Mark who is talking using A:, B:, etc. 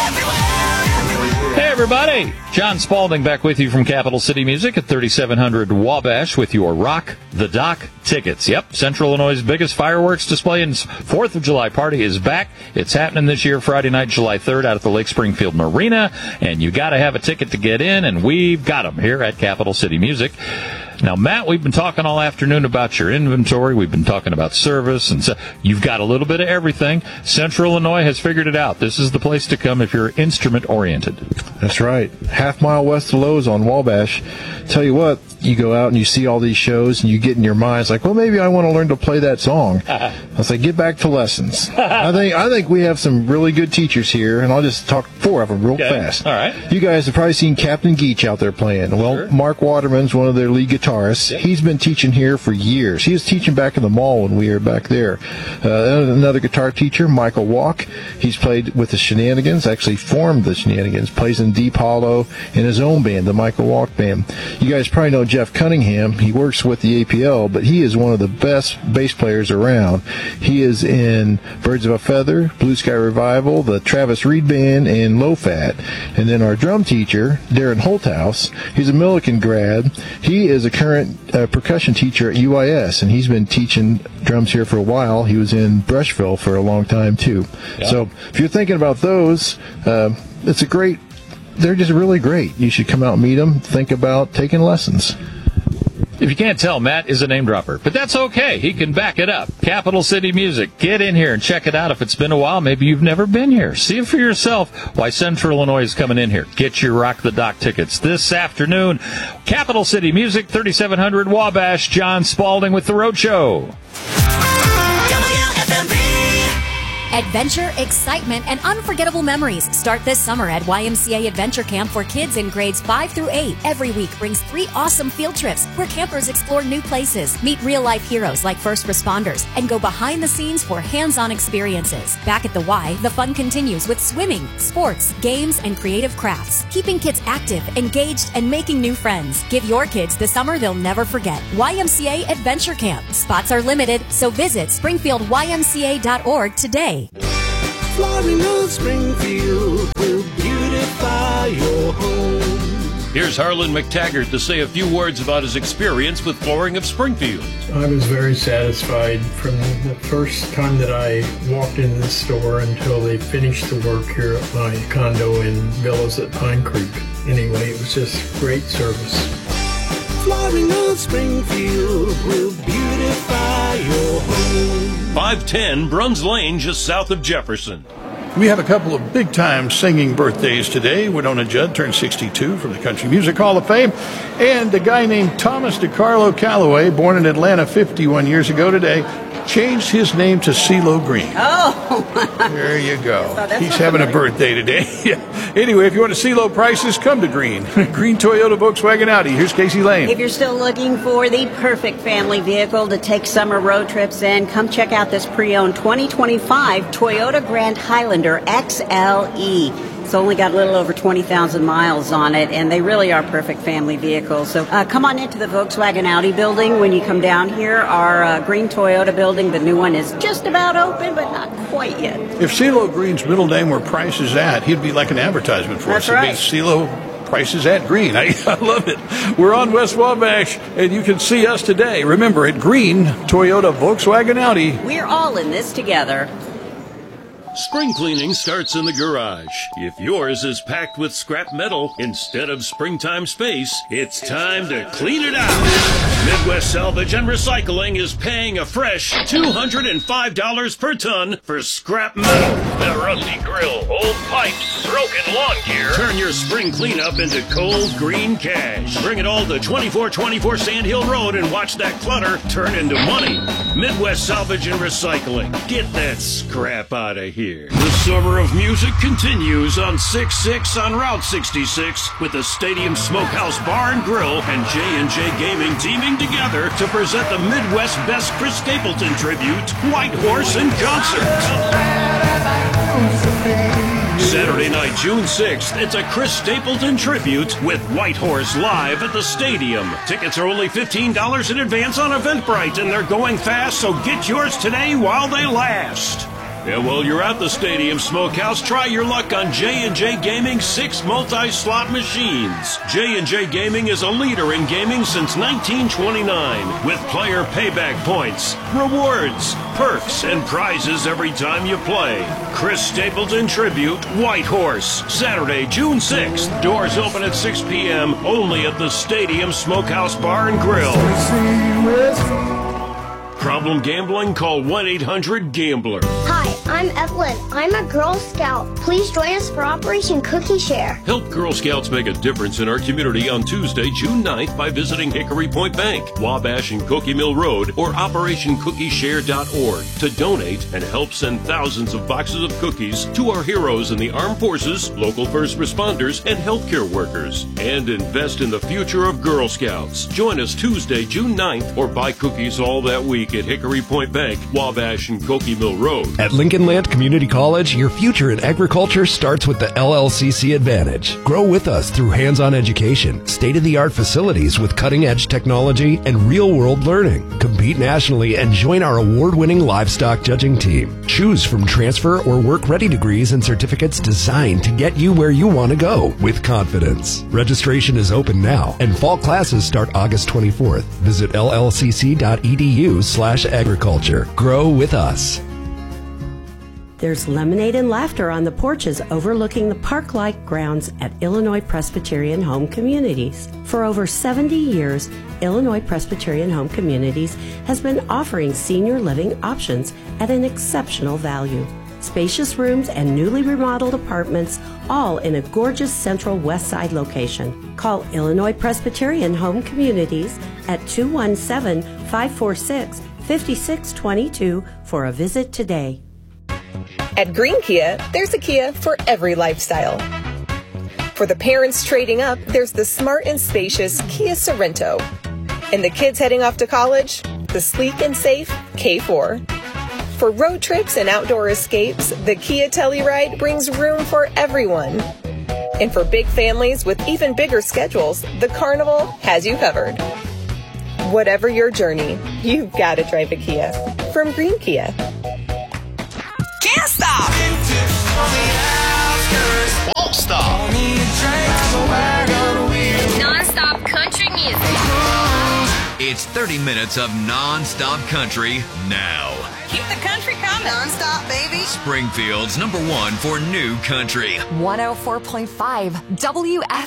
A: Hey, everybody. John Spalding back with you from Capital City Music at 3700 Wabash with your Rock the Dock tickets. Yep, Central Illinois' biggest fireworks display and 4th of July party is back. It's happening this year, Friday night, July 3rd, out at the Lake Springfield Marina. And you got to have a ticket to get in, and we've got them here at Capital City Music. Now, Matt, we've been talking all afternoon about your inventory. We've been talking about service, and so you've got a little bit of everything. Central Illinois has figured it out. This is the place to come if you're instrument-oriented.
B: That's right. Half mile west of Lowe's on Wabash. Tell you what, you go out and you see all these shows, and you get in your mind, it's like, well, maybe I want to learn to play that song. I was like, get back to lessons. I think we have some really good teachers here, and I'll just talk 4 of them real fast.
A: All right.
B: You guys have probably seen Captain Geach out there playing. Well,
A: Sure.
B: Mark Waterman's one of their lead guitarists.
A: Yep.
B: He's been teaching here for years. He was teaching back in the mall when we were back there. Another guitar teacher, Michael Walk. He's played with the Shenanigans, actually formed the Shenanigans, plays in Deep Hollow in his own band, the Michael Walk Band. You guys probably know Jeff Cunningham. He works with the APL, but he is one of the best bass players around. He is in Birds of a Feather, Blue Sky Revival, the Travis Reed Band, and Low Fat. And then our drum teacher, Darren Holthouse, he's a Millikan grad. He is a current percussion teacher at UIS, and he's been teaching drums here for a while. He was in Brushville for a long time, too.
A: Yeah.
B: So if you're thinking about those, it's a great, they're just really great. You should come out and meet them. Think about taking lessons.
A: If you can't tell, Matt is a name dropper, but that's okay. He can back it up. Capital City Music. Get in here and check it out. If it's been a while, maybe you've never been here. See it for yourself why Central Illinois is coming in here. Get your Rock the Dock tickets this afternoon. Capital City Music, 3700 Wabash. John Spalding with The Road Show.
C: Adventure, excitement, and unforgettable memories start this summer at YMCA Adventure Camp for kids in grades 5 through 8. Every week brings 3 awesome field trips where campers explore new places, meet real-life heroes like first responders, and go behind the scenes for hands-on experiences. Back at the Y, the fun continues with swimming, sports, games, and creative crafts, keeping kids active, engaged, and making new friends. Give your kids the summer they'll never forget. YMCA Adventure Camp. Spots are limited, so visit springfieldymca.org today.
D: Flooring Springfield will beautify your home.
E: Here's Harlan McTaggart to say a few words about his experience with Flooring of Springfield.
F: I was very satisfied from the first time that I walked into the store until they finished the work here at my condo in Villas at Pine Creek. Anyway, it was just great service.
D: Flooring of Springfield will beautify your home.
E: 510 Bruns Lane, just south of Jefferson.
G: We have a couple of big-time singing birthdays today. Winona Judd turned 62 from the Country Music Hall of Fame. And a guy named Thomas DeCarlo Calloway, born in Atlanta 51 years ago today, changed his name to CeeLo Green.
H: Oh!
G: There you go.
H: Oh,
G: He's having a birthday today. Anyway, if you want to see low prices, come to Green. Green Toyota, Volkswagen, Audi. Here's Casey Lane.
H: If you're still looking for the perfect family vehicle to take summer road trips in, come check out this pre-owned 2025 Toyota Grand Highlander XLE. It's only got a little over 20,000 miles on it, and they really are perfect family vehicles. So come on into the Volkswagen Audi building when you come down here. Our Green Toyota building, the new one, is just about open, but not quite yet.
G: If CeeLo Green's middle name were Price is At, he'd be like an advertisement for
H: That's
G: us.
H: right.
G: It'd be CeeLo Price is At Green. I love it. We're on West Wabash, and you can see us today. Remember, at Green Toyota, Volkswagen Audi.
H: We're all in this together.
E: Spring cleaning starts in the garage. If yours is packed with scrap metal instead of springtime space, it's time to clean it out. Midwest Salvage and Recycling is paying a fresh $205 per ton for scrap metal. The rusty grill, old pipes, broken lawn gear. Turn your spring cleanup into cold green cash. Bring it all to 2424 Sand Hill Road and watch that clutter turn into money. Midwest Salvage and Recycling. Get that scrap out of here. The summer of music continues on 6-6 on Route 66 with the Stadium Smokehouse Bar and Grill and J&J Gaming teaming together to present the Midwest Best Chris Stapleton tribute, White Horse in concert. Saturday night, June 6th, it's a Chris Stapleton tribute with White Horse live at the stadium. Tickets are only $15 in advance on Eventbrite, and they're going fast, so get yours today while they last. And while you're at the Stadium Smokehouse, try your luck on J&J Gaming's 6 multi-slot machines. J&J Gaming is a leader in gaming since 1929 with player payback points, rewards, perks, and prizes every time you play. Chris Stapleton Tribute, White Horse, Saturday, June 6th. Doors open at 6 p.m. only at the Stadium Smokehouse Bar and Grill. Problem gambling? Call 1-800-GAMBLER.
I: Hi, I'm Evelyn. I'm a Girl Scout. Please join us for Operation Cookie Share.
E: Help Girl Scouts make a difference in our community on Tuesday, June 9th by visiting Hickory Point Bank, Wabash and Cookie Mill Road, or OperationCookieShare.org to donate and help send thousands of boxes of cookies to our heroes in the armed forces, local first responders, and healthcare workers. And invest in the future of Girl Scouts. Join us Tuesday, June 9th, or buy cookies all that week at Hickory Point Bank, Wabash and Cookie Mill Road.
J: At Lincoln Land Community College, your future in agriculture starts with the LLCC Advantage. Grow with us through hands-on education, state-of-the-art facilities with cutting-edge technology, and real-world learning. Compete nationally and join our award-winning livestock judging team. Choose from transfer or work-ready degrees and certificates designed to get you where you want to go with confidence. Registration is open now, and fall classes start August 24th. Visit llcc.edu/agriculture. Grow with us.
K: There's lemonade and laughter on the porches overlooking the park-like grounds at Illinois Presbyterian Home Communities. For over 70 years, Illinois Presbyterian Home Communities has been offering senior living options at an exceptional value. Spacious rooms and newly remodeled apartments, all in a gorgeous central west side location. Call Illinois Presbyterian Home Communities at 217-546-5622 for a visit today.
L: At Green Kia, there's a Kia for every lifestyle. For the parents trading up, there's the smart and spacious Kia Sorento. And the kids heading off to college, the sleek and safe K4. For road trips and outdoor escapes, the Kia Telluride brings room for everyone. And for big families with even bigger schedules, the Carnival has you covered. Whatever your journey, you've got to drive a Kia. From Green Kia.
M: Can't stop! Won't stop!
N: Non-stop country music.
M: It's 30 minutes of non-stop country now.
N: Keep the country coming.
M: Non-stop, baby. Springfield's #1 for new country.
O: 104.5 WF.